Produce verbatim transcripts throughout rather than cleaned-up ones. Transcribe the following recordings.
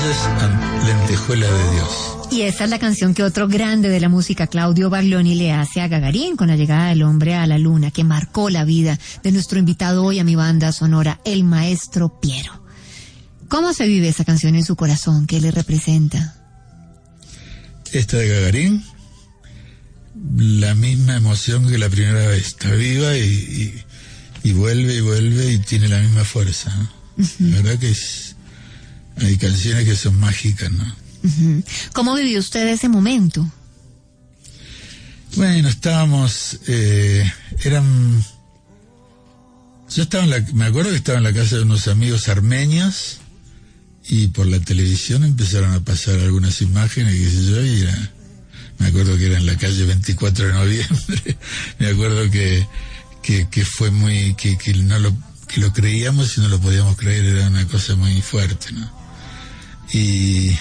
verdes, lentejuela de Dios. Y esta es la canción que otro grande de la música, Claudio Baglioni, le hace a Gagarin con la llegada del hombre a la luna, que marcó la vida de nuestro invitado hoy a mi banda sonora, el maestro Piero. ¿Cómo se vive esa canción en su corazón? ¿Qué le representa? Esta de Gagarin, la misma emoción que la primera vez. Está viva y, y, y vuelve y vuelve y tiene la misma fuerza, ¿no? Uh-huh. La verdad que es, hay canciones que son mágicas, ¿no? Uh-huh. ¿Cómo vivió usted ese momento? Bueno, estábamos, eh, eran, yo estaba en la, me acuerdo que estaba en la casa de unos amigos armenios y por la televisión empezaron a pasar algunas imágenes, qué sé yo, y era, me acuerdo que era en la calle veinticuatro de noviembre, me acuerdo que, que, que fue muy, que, que no lo, que lo creíamos y no lo podíamos creer, era una cosa muy fuerte, ¿no? Y,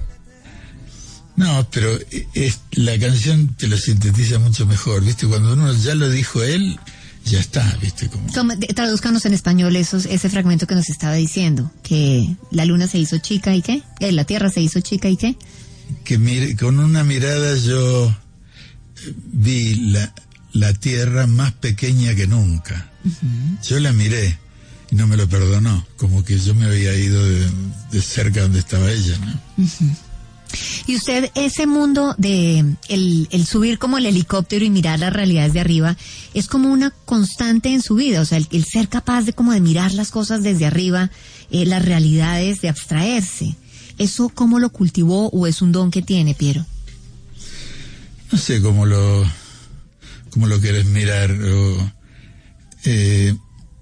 no, pero es, la canción te lo sintetiza mucho mejor, ¿viste? Cuando uno ya lo dijo él, ya está, ¿viste? Como... Tradúzcanos en español esos, ese fragmento que nos estaba diciendo, que la luna se hizo chica y ¿qué? Eh, la tierra se hizo chica y ¿qué? Que mire, con una mirada yo vi la, la tierra más pequeña que nunca. Uh-huh. Yo la miré y no me lo perdonó, como que yo me había ido de, de cerca donde estaba ella, ¿no? Uh-huh. Y usted, ese mundo de el, el subir como el helicóptero y mirar las realidades de arriba, es como una constante en su vida, o sea, el, el ser capaz de como de mirar las cosas desde arriba, eh, las realidades, de abstraerse. ¿Eso cómo lo cultivó o es un don que tiene, Piero? No sé cómo lo, cómo lo querés mirar, o, eh,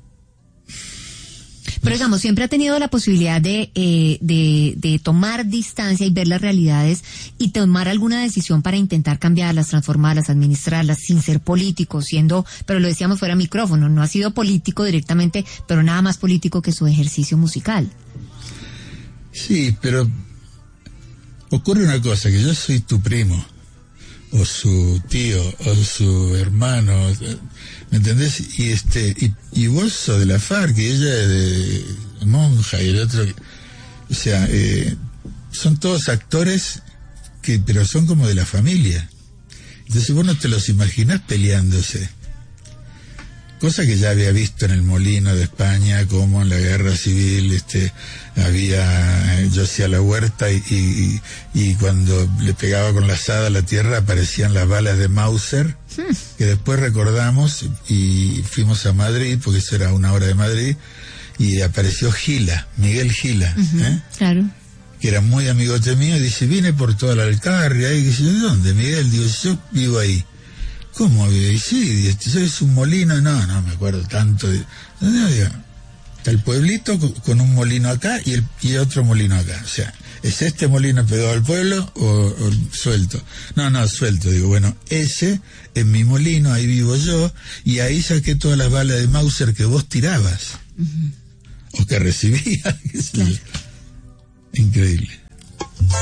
Pero digamos, siempre ha tenido la posibilidad de, eh, de, de tomar distancia y ver las realidades y tomar alguna decisión para intentar cambiarlas, transformarlas, administrarlas, sin ser político, siendo, pero lo decíamos fuera micrófono, no ha sido político directamente, pero nada más político que su ejercicio musical. Sí, pero ocurre una cosa, que yo soy tu primo, o su tío, o su hermano, ¿me entendés? Y este, y, y vos sos de la FARC, y ella es de monja, y el otro, o sea, eh, son todos actores que, pero son como de la familia. Entonces vos no te los imaginás peleándose. Cosa que ya había visto en el Molino de España, como en la guerra civil, este, había, yo hacía la huerta y, y, y cuando le pegaba con la azada a la tierra aparecían las balas de Mauser, que después recordamos y fuimos a Madrid, porque eso era una hora de Madrid, y apareció Gila, Miguel Gila, uh-huh, ¿eh? Claro. Que era muy amigote mío, y dice, vine por toda la Alcarria, y dice, ¿de dónde, Miguel? Digo, yo vivo ahí. ¿Cómo? Y sí, ¿eso es un molino? No, no me acuerdo tanto. De, no, digo, está el pueblito con, con un molino acá y, el, y otro molino acá. O sea, ¿es este molino pegado al pueblo o, o suelto? No, no, suelto. Digo, bueno, ese es mi molino, ahí vivo yo, y ahí saqué todas las balas de Mauser que vos tirabas. Uh-huh. O que recibías. Claro. Increíble.